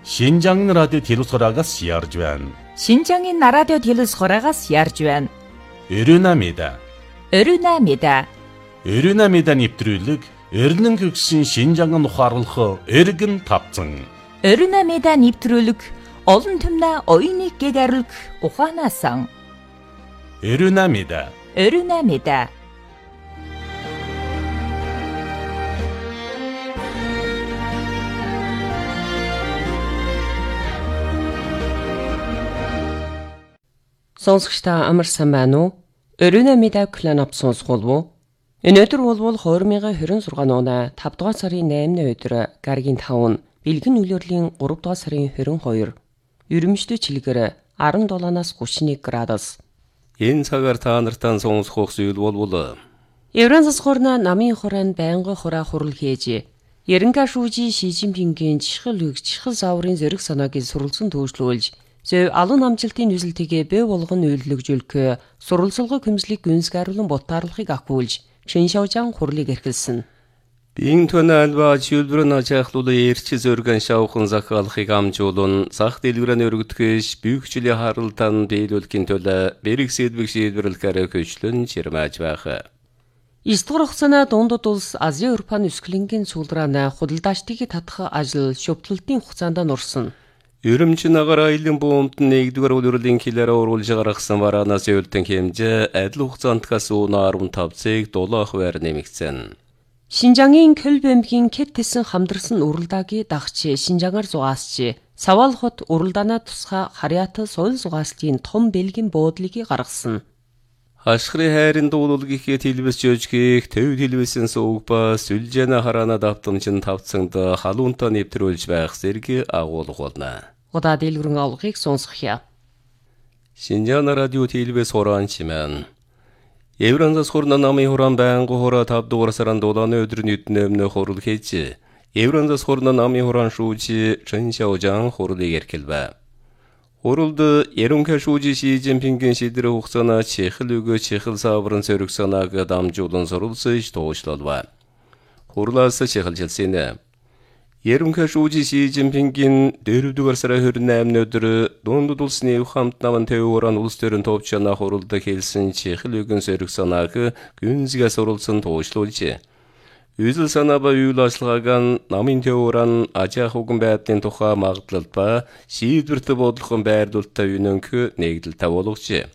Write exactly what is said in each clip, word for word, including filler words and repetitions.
Шинжаангын радио телевизоогоос ярьж байна. Шинжаангын радио телевизоогоос ярьж байна. Өрөнамида. Өрөнамида. Өрөнамида нэвтрүүлэг Эрдэнэ гүгсэн Шинжаангын ухаарлах эргэн тавцан. Өрөнамида нэвтрүүлэг олон түмнэ оюуныг гэгэрлэг ухаанасан. Өрөнамида. Өрөнамида. Сонсогчдаа амар сайн байна уу? Өрөнамида кланап сонсголов уу? Өнөөдөр болвол хоёр мянган двадцать шесть оны тавд дугаар сарын наймны өдөр гарагийн таван бэлгэн үлрлийн гурав дугаар сарын двадцать two ерөнхийдөө чилгээр sevenseven-аас thirty-one градус. Энэ цагаар та нартай сонсох зүйл болвол Евразас хорна намын хорон байнгын хороо хурал хийж Ерөнхий шүүжи Ши Цзиньпингийн чихэл үг чихэл зааврын зэрэг санааг суралцсан төвшлүүлж зөв алан амжилтын нүсэлтэйгээ бэ болгон үйлдэлжүүлэх суралцлагын хөмслийг гүнсгааруулан ботаарлахыг ахиулж Шиншаожаан хурлыг эрхэлсэн. Бин тональва чөлбөрн ажаахлуулаа эрч зөргөн шавхан захиалахыг амжуулан сах дэлгэрэн өргөдгөөш büyükçülüğe харалтан биелүүлэхийн төлөө бэрэг сэдвийг шийдвэрлэхээр хөчлөн чирмааж байх. Издгэр хугацааны дундад улс Азийн Европын өсгөлэнгийн суулрааны худалдаачдыг татах ажил шөвтлөлтийн хугацаанд нурсан. Өрөмчн агаар айлын буумд нэгдүгээр үлрэлийн хилээр оруулж гаргасан варанаас өлтөн хэмжээ адил хугацаантгаас fifteen цаг дулаах байр нэмэгдсэн. Шинжаангын Көлбэмгийн Кэт тэсэн хамдарсан уралдаагийн дагч Шинжаагаар зугаасч Савал хот уралдаанаа тусгай харьяат соёл зугааслын том бэлгийн буудлыг гаргасан. Ашхрын хайрын дуулуулгийнхээ телевиз жижигэх төв телевизэн суугба сүлжээнэ хараана давтамжин тавцсанд халуунтаа нэвтрүүлж байх зэрэг агуулга болно. Удаа дэлгэрэн авахыг сонсгоё. Шинжаан радио телевиз хураанчман. Евразас хорна намын хуран байнгын хороо тавд дугаар сарын дулааны өдрийн эднэмнэ хурал хийж Евразас хорна намын хуран шүүжи Шиншаожаан хурлыг эрхэлвэ. Хуралд Ерөнхий шүүжи Ши Цзиньпингийн шийдвэр хугацааны чихэл өгөө чихэл саврын сөрөг санааг дамжуулан суралцж туушлалва. Хурлаас чихэлжилсэн. Ерөнхий шүүжи Ши Цзиньпингийн дөрөвдүгээр сарын twenty-eighны өдөр дундад улсны хамт намын төвөрөн улс төрийн товчнаа хуралд хэлсэн чихэл өгөн сөрөг санааг гүнзгий суралцсан туушлуулж Үзэл санаа ба үйл ажиллагааг намын төвөрөн ажаах үгэн байдлын тухай магадлал ба шийдвэрт бодлогон байрлуулалтаа үнэнх нэгдэлтэй болгож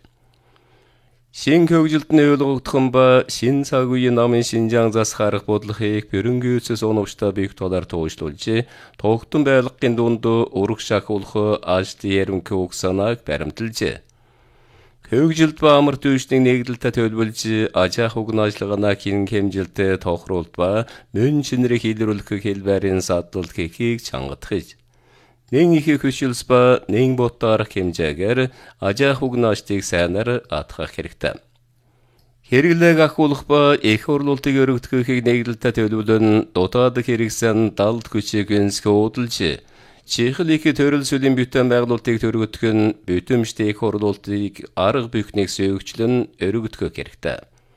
шин хөгжилтний ойлгогдхон ба шин цаг үеийн намын Шинжаан зас харах бодлогыг бөрөнгөөцөс оновчтой бих толоор туушлуулж тогтун байлгын дунд ураг шахуулах ажлын ерөнхий үг санааг баримталж Хөгжилт ба амар төвчний нэгдэлтэй төлөвлөж ажаах үгэн ажиллагаанаа хэн хэмжилтэд тохируулт ба мөн шинрэг хийлрүүлэх хэлбэрийн садлалт хийхийг чангадах. Нэн их хөшөлс ба нэн ботоор хэмжээгээр ажаах үгэн аштыг сайнаар атгах хэрэгтэй. Хэрэглээг ахуулах ба их орлуултыг өргөдөхийг нэгдэлтэй төлөвлөн дутаад хэрэгсэн далд хүчийг өнсгөөдөлж Чихэл их төрөл сүлийн бүтэн байгуулалтыг төрөгдөх нь бүтэмжтэй их орлуултыг арга бүхнийг сөөгчлөн өргөдөх хэрэгтэй.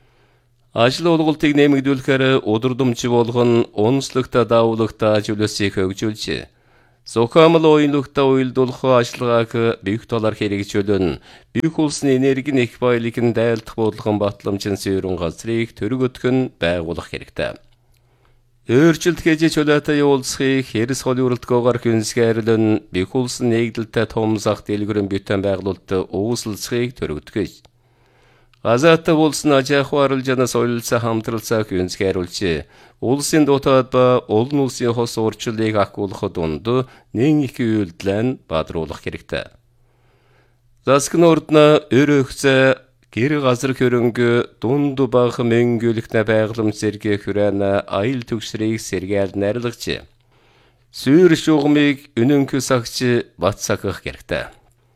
Ажил олголтыг нэмэгдүүлэхээр удирдамж болгон онцлогтой давуулагтай ажлыг хөгжүүлж, зохиомл уянлагтай уялдуулах ажиллагааг бих толоор хэрэгжүүлэн, бих улсны энергийн их баялаг нь дайлдах бодлогон батламжийн суурин газрыг төрөгдөх нь байгуулах хэрэгтэй. Өөрчлөлт хийж чөлөөтэй явуулсхийг хэрэс хол уралдгаагаар хүнсгääрлэн бих улсын нэгдэлтэй том зах дэлгэрэн бүтэн байгуулалт ууслалцхийг төрөгдгөөж. Газаат улсын ажаах арилжаана соёлцоо хамтралцаа хүнсгääруулж, улсын дутаад ба олон улсын хос урчлалыг ахиулах дунд нэн их үйлдэл бадруулах хэрэгтэй. Засгийн ордно өрөөхцөө гэр газар хөрөнгө дунд баг мөнгөлөхнө байгууламж зэрэг хүрээна аял төгсрийг сэргээл найрлагч. Сүйр шугамыг үнэнх сагч бат сахах хэрэгтэй.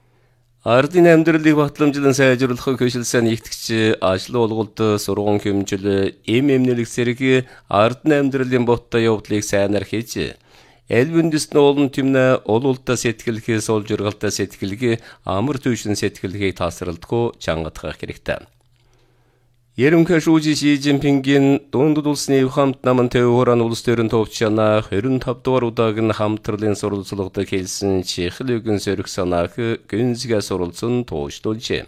Ардын амьдралыг батламжлан сайжруулах хөшөлсөн нэгтгэж ажил олголт сургууль хэмжил эм эмнэлэг зэрэг ардын амьдралын боттой явдлыг сайнаар хийж Элвэндис нуулан тэмнэ олуултаа сэтгэлгээ сол жургалтаа сэтгэлгээ амар төвшин сэтгэлгээг тасралтгүй чангадах хэрэгтэй. Ерөнхий шүүжи Ши Цзиньпингийн дундад улсны хамт намын төв хураан улс төрийн товчшаана хорин тав дугаар удаагийн хамтралын сурвалжлагад хэлсэн чихлэгэн сөрөг санааг гүнзгий сурвалжсан туушлуулжээ.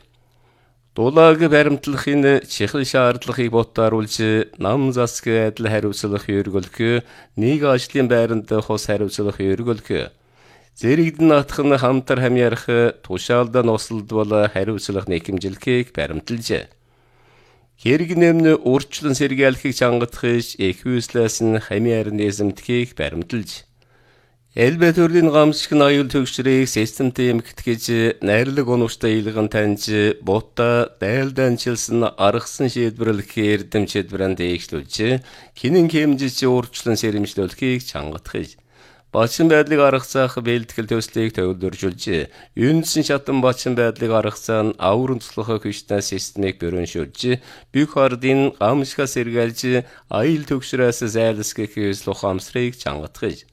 Дулааг баримтлахын чихл шаардлагыг ботааруулж нам засаг адил хариуцлах эргүүлэх, нэг ажлын байранд хос хариуцлах эргүүлэх, зэрэгдэн атхан хамтар хамьярах, тушаалдан ослдвол хариуцлах нэхэмжилгээг баримталжээ. Хэрэг нэмнэ урчлан сэргийлэхийг чангатгаж, их хүйслээс нь хамьяар нээсэмтгийг баримталж, элбэ төрлийн гамшиг нь аюул төгсрийг системтэй эмгэтгэж, найрлаг унууштай илгэн таньж, бутта дайлданчилсан аргасан шийдвэрлэхээр эрдэм шийдвэрэн дээгшлүүлж, хинэн хэмжиж урчлан сэрэмжлүүлэхийг чангатгаж, бачин байдлыг аргацаах бэлтгэл төслийг төвлөржүүлж, үндсэн шатан бачин байдлыг аргацаан аврын туслах хүчтэй системийг бүрэншүүлж, бүх ардын гамшигаа сэргийлж, аюул төгсрөөс зайлсхийх ёслох амсрыг чангатгаж,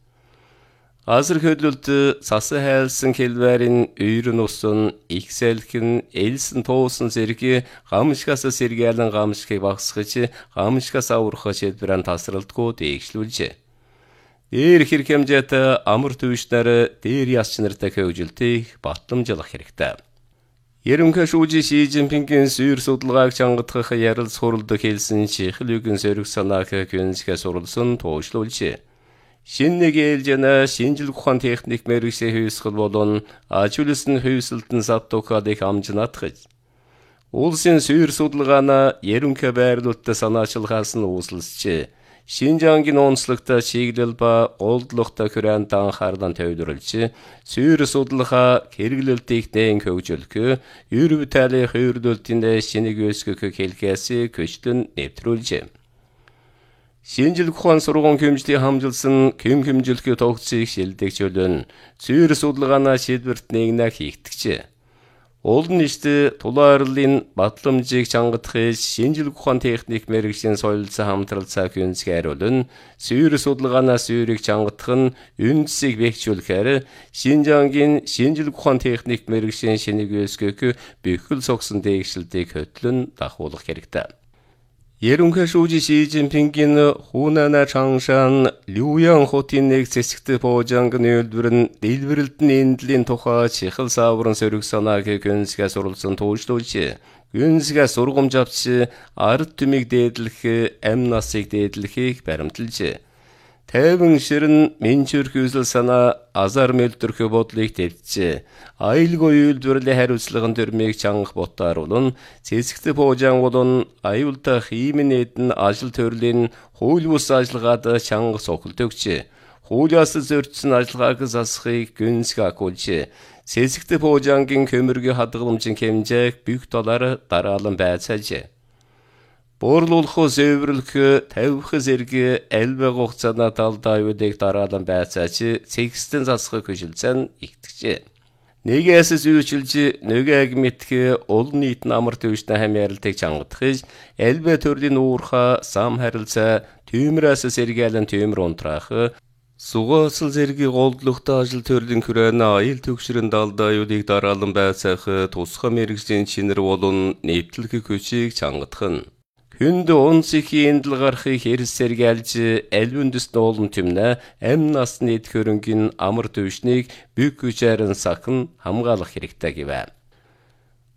азар хөдлөлт сасан хайлсан хэлбэрийн үйрэн усан, их сэлхэн, элсэн туусан зэрэг гамшигаас сэргийлэн гамшигыг багасгаж, гамшигаас аврах шийдвэрэн тасралтгүй дээгшлүүлжээ. Дээр хэрэг хэмжээтэй амар төвчнөр дээр ясч нартай хөвжөлтийг батламжлах хэрэгтэй. Ерөнхий шүүжи Ши Цзиньпингийн сүйр судалгааг чангатгах ярил суралд хэлсэн чихлэгэн сөрөг санааг гүнзгий сурвалжсан туушлуулжээ. Шинэ нэг ээлжинэ шинжлэх ухаан техник мэргэжлийн хүйсгэл болон ажуулсан хүйсэлтэн савтуухадыг амжинатгаж, улсын сүйр судалгаана ерөнхий байрлуулалтад санаачлахаас нь үүсэлжээ. Шинжангийн онцлогтой чиглэл ба голдлогтой хүрээнд анхаарлан төвлөрүүлж, сүйр судалгаа хэрэглэлтийг дээн хөгжүүлэх, ер бүтээлийн хувирлуултын шинийг өсгөх хэлхээс көчлөн нэвтрүүлжээ. Шинжлэх ухаан сургууль хэмжлийг хамжилсан хэм хэмжлэхүй тогтцыг шилдэгчүүлэн, сүйр судалгаанаа шийдвэрт нэгнэ хийгдэжээ. Олон нийтэд тулаарлын батламжийг чангатгах шинжлэх ухаан техник мэргэжлийн соёлцоо хамтралцаа гүнзгий хариулна, сүйр судалгаанаа сүйрийг чангатгах нь үндсийг бэхжүүлэхээр Шинжангийн шинжлэх ухаан техник мэргэжлийн шинийг өсгөх бүхэл согсон дээгшилтийг хөтлөн дахуулах хэрэгтэй. Ерөнхий шүүжи Ши Цзиньпингийн Хунана Чангшан Люян хотын нэг зэсэгт боожанг нөлбөрн дэлбэрэлтэн эндлийн тухай чихэл саврын сөрөг санааг гүнзгий сурвалжсан туушлуулжээ. Гүнзгий сургамж авч ард түмийг дээдлэх, амь насыг дээдлэхийг баримталжээ. Тайван ширэн менчүрх үзэл санаа азар мэлдэрх бодлыг төвчээ. Аюулгүй үйлдвэрлэлийн хариуцлагын төрмийг чангах ботааруулан, цэцэгт боожаан болон аюултай хиймэн эдэн ажил төрлийн хууль бус ажиллагаад чангах сохол төгчээ. Хуулиас зөрчсөн ажиллагааг засахыг гүнзгий агуулжээ. Цэцэгт боожаангийн хөмөргийн хадгаламжийн хэмжээг бүх талаар дараалан байцаажээ. Буурлуулах, зэвэрлэх, тавих зэрэг элбэг хугацааны талдаа аюулыг дараалан байцааж, цэгцтэн засахыг хүшилзэн игтгэжээ. Нэгээс зүйчилж, нэгээг мэдэх олон нийтийн амар төвчний хамьяарлтыг чангатгаж, элбэ төрлийн уурхаа, сам харилцаа, түймрээс сэргийлэн түймэр унтраах, сугаасл зэргийн голдлогтой ажил төрлийн хүрээний аюул төгсрийн талдаа аюулыг дараалан байцаах тусгай мэргэжлийн чинэр болон нэвтлэх хүчийг чангатгах нь. Хүнд унсхийн эндэл гарахыг хэрс сэргийлж, элвүндэс нуулан тэмнэ, амь насны эд хөрөнгийн амар төвшнийг бүх хүчээрэн сахан хамгаалах хэрэгтэй гэвэ.